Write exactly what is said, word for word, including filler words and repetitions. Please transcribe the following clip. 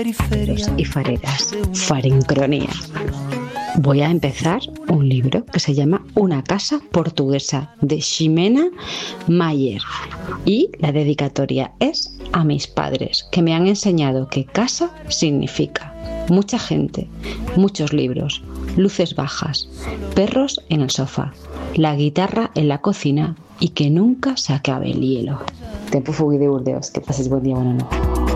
y fareras, Farincronía. Voy a empezar un libro que se llama Una casa portuguesa, de Ximena Mayer, y la dedicatoria es a mis padres, que me han enseñado que casa significa mucha gente, muchos libros, luces bajas, perros en el sofá, la guitarra en la cocina y que nunca se acabe el hielo. Tempo fugui de Burdeos, que pases buen día, buena noche.